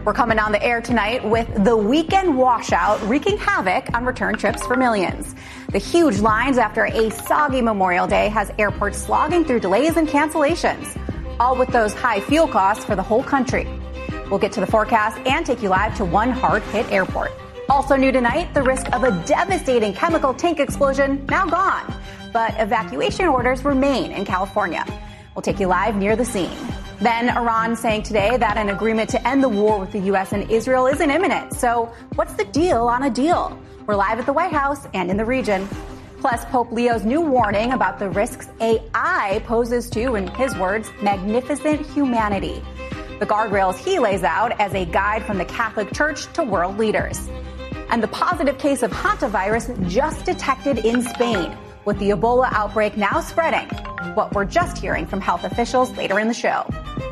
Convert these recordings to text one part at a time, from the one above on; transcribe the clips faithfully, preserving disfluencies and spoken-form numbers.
We're coming on the air tonight with the weekend washout wreaking havoc on return trips for millions. The huge lines after a soggy Memorial Day has airports slogging through delays and cancellations, all with those high fuel costs for the whole country. We'll get to the forecast and take you live to one hard-hit airport. Also new tonight, the risk of a devastating chemical tank explosion now gone, but evacuation orders remain in California. We'll take you live near the scene. Then Iran saying today that an agreement to end the war with the U S and Israel isn't imminent. So what's the deal on a deal? We're live at the White House and in the region. Plus, Pope Leo's new warning about the risks A I poses to, in his words, magnificent humanity. The guardrails he lays out as a guide from the Catholic Church to world leaders. And the positive case of hantavirus just detected in Spain, with the Ebola outbreak now spreading. What we're just hearing from health officials later in the show.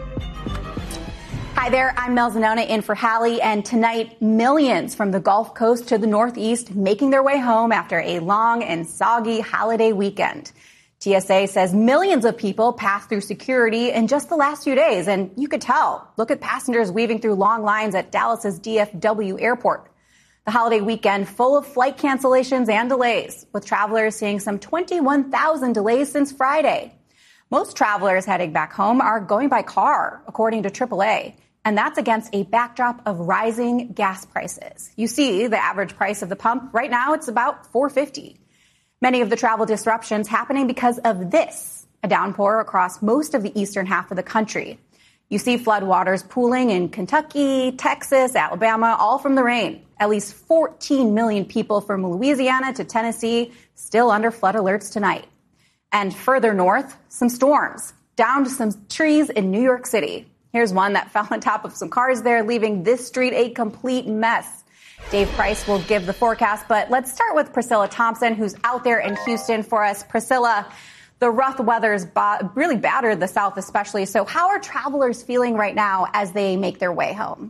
Hi there, I'm Mel Zanona in for Hallie, and tonight, millions from the Gulf Coast to the Northeast making their way home after a long and soggy holiday weekend. T S A says millions of people passed through security in just the last few days, and you could tell. Look at passengers weaving through long lines at Dallas's D F W airport. The holiday weekend full of flight cancellations and delays, with travelers seeing some twenty-one thousand delays since Friday. Most travelers heading back home are going by car, according to triple A, and that's against a backdrop of rising gas prices. You see the average price of the pump right now, it's about four fifty. Many of the travel disruptions happening because of this, a downpour across most of the eastern half of the country. You see floodwaters pooling in Kentucky, Texas, Alabama, all from the rain. At least fourteen million people from Louisiana to Tennessee still under flood alerts tonight. And further north, some storms, down to some trees in New York City. Here's one that fell on top of some cars there, leaving this street a complete mess. Dave Price will give the forecast, but let's start with Priscilla Thompson, who's out there in Houston for us. Priscilla, the rough weather's ba- really battered the South especially. So how are travelers feeling right now as they make their way home?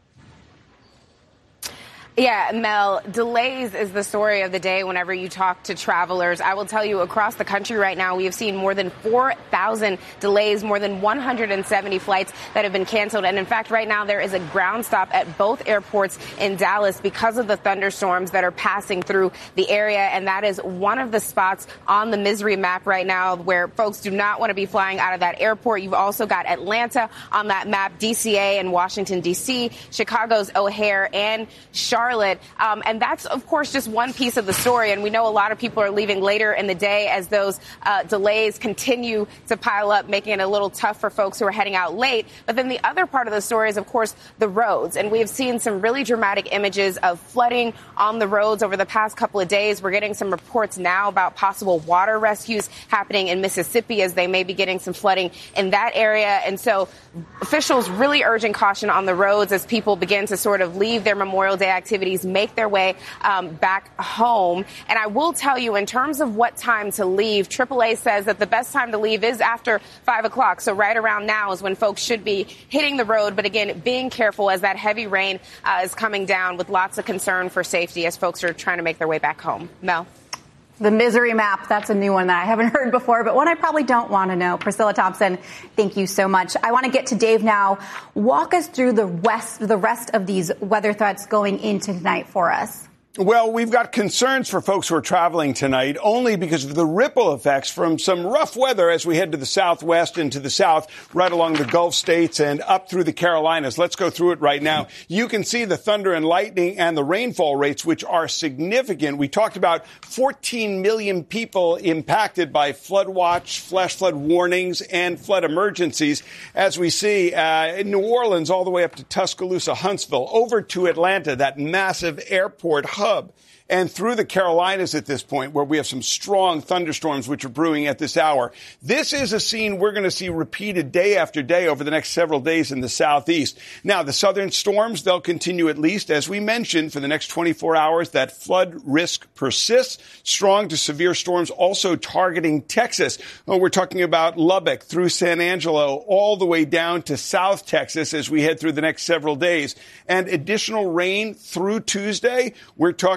Yeah, Mel, delays is the story of the day whenever you talk to travelers. I will tell you, across the country right now, we have seen more than four thousand delays, more than one hundred seventy flights that have been canceled. And in fact, right now, there is a ground stop at both airports in Dallas because of the thunderstorms that are passing through the area. And that is one of the spots on the misery map right now where folks do not want to be flying out of that airport. You've also got Atlanta on that map, D C A and Washington, D C, Chicago's O'Hare and Charlotte. Um, and that's, of course, just one piece of the story. And we know a lot of people are leaving later in the day as those uh, delays continue to pile up, making it a little tough for folks who are heading out late. But then the other part of the story is, of course, the roads. And we have seen some really dramatic images of flooding on the roads over the past couple of days. We're getting some reports now about possible water rescues happening in Mississippi as they may be getting some flooding in that area. And so officials really urging caution on the roads as people begin to sort of leave their Memorial Day activities, make their way um, back home. And I will tell you, in terms of what time to leave, triple A says that the best time to leave is after five o'clock. So right around now is when folks should be hitting the road. But again, being careful as that heavy rain uh, is coming down, with lots of concern for safety as folks are trying to make their way back home. Mel? The misery map, that's a new one that I haven't heard before, but one I probably don't want to know. Priscilla Thompson, thank you so much. I want to get to Dave now. Walk us through the rest, the rest of these weather threats going into tonight for us. Well, we've got concerns for folks who are traveling tonight only because of the ripple effects from some rough weather as we head to the southwest and to the south, right along the Gulf states and up through the Carolinas. Let's go through it right now. You can see the thunder and lightning and the rainfall rates, which are significant. We talked about fourteen million people impacted by flood watch, flash flood warnings, and flood emergencies. As we see uh, in New Orleans all the way up to Tuscaloosa, Huntsville, over to Atlanta, that massive airport hub, and through the Carolinas at this point, where we have some strong thunderstorms which are brewing at this hour. This is a scene we're going to see repeated day after day over the next several days in the southeast. Now, the southern storms, they'll continue at least, as we mentioned, for the next twenty-four hours. That flood risk persists. Strong to severe storms also targeting Texas. Oh, we're talking about Lubbock through San Angelo, all the way down to South Texas as we head through the next several days. And additional rain through Tuesday. We're talking about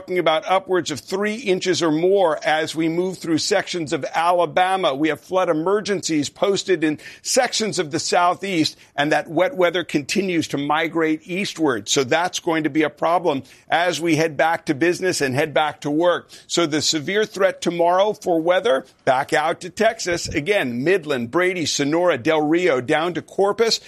out upwards of three inches or more as we move through sections of Alabama. We have flood emergencies posted in sections of the southeast, and that wet weather continues to migrate eastward. So that's going to be a problem as we head back to business and head back to work. So the severe threat tomorrow for weather, back out to Texas. Again, Midland, Brady, Sonora, Del Rio, down to Corpus.